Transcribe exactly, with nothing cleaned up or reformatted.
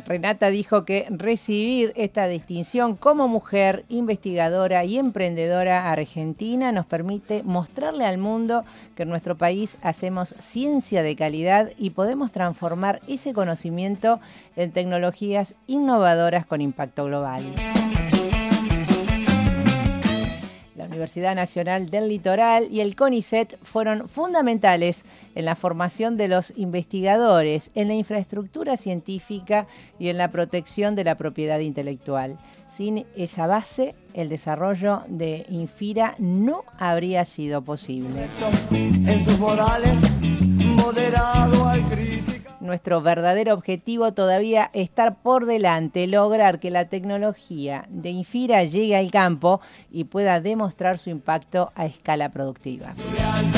Renata dijo que recibir esta distinción como mujer investigadora y emprendedora argentina nos permite mostrarle al mundo que en nuestro país hacemos ciencia de calidad y podemos transformar ese conocimiento en tecnologías innovadoras con impacto global. La Universidad Nacional del Litoral y el CONICET fueron fundamentales en la formación de los investigadores, en la infraestructura científica y en la protección de la propiedad intelectual. Sin esa base, el desarrollo de Infira no habría sido posible. En sus morales, moderado al crítico. Nuestro verdadero objetivo todavía está por delante, lograr que la tecnología de Infira llegue al campo y pueda demostrar su impacto a escala productiva.